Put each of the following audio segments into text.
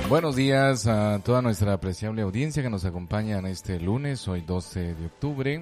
Buenos días a toda nuestra apreciable audiencia que nos acompaña en este lunes, hoy 12 de octubre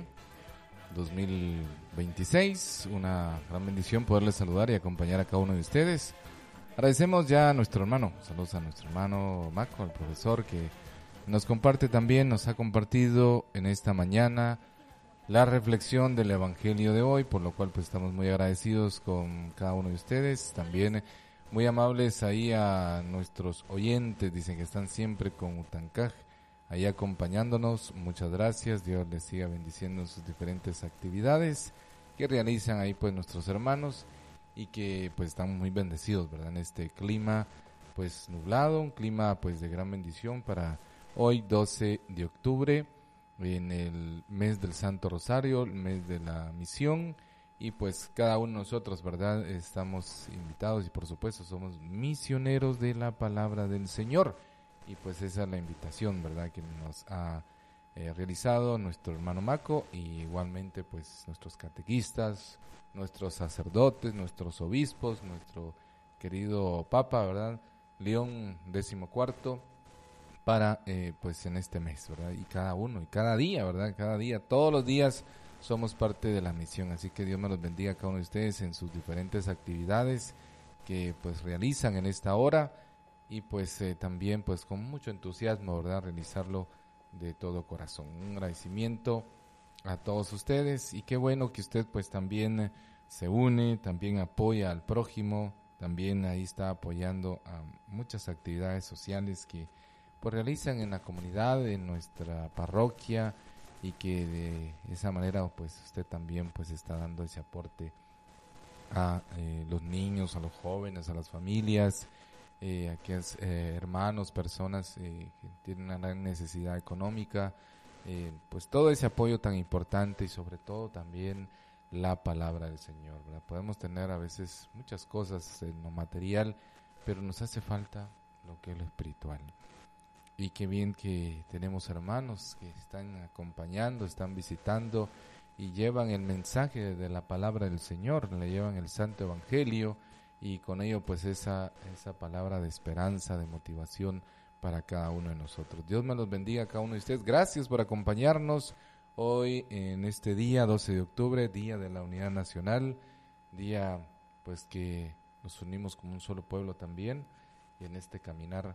2026. Una gran bendición poderles saludar y acompañar a cada uno de ustedes. Agradecemos ya a nuestro hermano, saludos a nuestro hermano Maco, al profesor que nos comparte también, nos ha compartido en esta mañana la reflexión del Evangelio de hoy, por lo cual pues estamos muy agradecidos con cada uno de ustedes. También muy amables ahí a nuestros oyentes, dicen que están siempre con Utancaj, ahí acompañándonos. Muchas gracias, Dios les siga bendiciendo en sus diferentes actividades que realizan ahí pues nuestros hermanos y que pues estamos muy bendecidos, ¿verdad? En este clima pues nublado, un clima pues de gran bendición para hoy 12 de octubre, en el mes del Santo Rosario, el mes de la misión. Y pues cada uno de nosotros, ¿verdad? Estamos invitados y por supuesto somos misioneros de la palabra del Señor. Y pues esa es la invitación, ¿verdad? Que nos ha realizado nuestro hermano Maco y igualmente pues nuestros catequistas, nuestros sacerdotes, nuestros obispos, nuestro querido Papa, ¿verdad? León XIV, para pues en este mes, ¿verdad? Y cada uno, y cada día, ¿verdad? Cada día, todos los días somos parte de la misión, así que Dios me los bendiga a cada uno de ustedes en sus diferentes actividades que pues realizan en esta hora y pues también pues con mucho entusiasmo, ¿verdad? Realizarlo de todo corazón. Un agradecimiento a todos ustedes y qué bueno que usted pues también se une, también apoya al prójimo, también ahí está apoyando a muchas actividades sociales que pues realizan en la comunidad, en nuestra parroquia, y que de esa manera pues usted también pues está dando ese aporte a los niños, a los jóvenes, a las familias, a aquellos hermanos, personas que tienen una gran necesidad económica, pues todo ese apoyo tan importante y sobre todo también la palabra del Señor, ¿verdad? Podemos tener a veces muchas cosas en lo material, pero nos hace falta lo que es lo espiritual. Y qué bien que tenemos hermanos que están acompañando, están visitando y llevan el mensaje de la palabra del Señor, le llevan el Santo Evangelio y con ello pues esa palabra de esperanza, de motivación para cada uno de nosotros. Dios me los bendiga a cada uno de ustedes. Gracias por acompañarnos hoy en este día 12 de octubre, Día de la Unidad Nacional, día pues que nos unimos como un solo pueblo también y en este caminar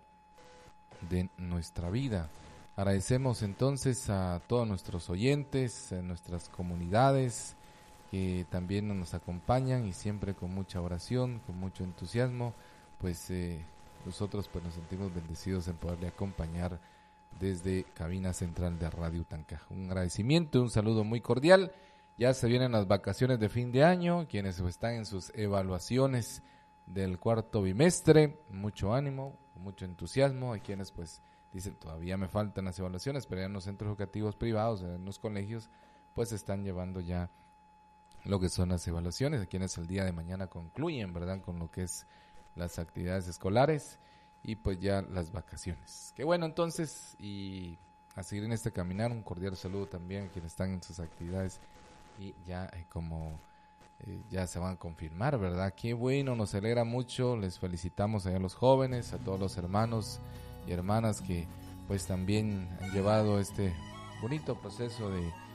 de nuestra vida. Agradecemos entonces a todos nuestros oyentes, a nuestras comunidades que también nos acompañan y siempre con mucha oración, con mucho entusiasmo, pues nosotros pues nos sentimos bendecidos en poderle acompañar desde cabina central de Radio Utancaj. Un agradecimiento, un saludo muy cordial. Ya se vienen las vacaciones de fin de año, quienes están en sus evaluaciones del cuarto bimestre, mucho ánimo, mucho entusiasmo. Hay quienes pues dicen todavía me faltan las evaluaciones, pero ya en los centros educativos privados, en los colegios, pues están llevando ya lo que son las evaluaciones. Hay quienes el día de mañana concluyen, ¿verdad?, con lo que es las actividades escolares y pues ya las vacaciones. Qué bueno entonces, y a seguir en este caminar, un cordial saludo también a quienes están en sus actividades y ya como ya se van a confirmar, ¿verdad? Qué bueno, nos alegra mucho, les felicitamos a los jóvenes, a todos los hermanos y hermanas que pues también han llevado este bonito proceso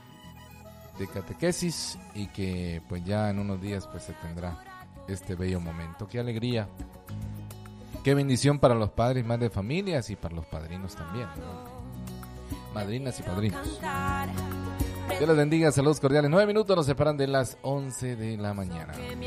de catequesis y que pues ya en unos días pues se tendrá este bello momento. Qué alegría, qué bendición para los padres más de familias y para los padrinos también, ¿no? Madrinas y padrinos. Dios les bendiga, saludos cordiales. 9 minutos nos separan de las 11 de la mañana.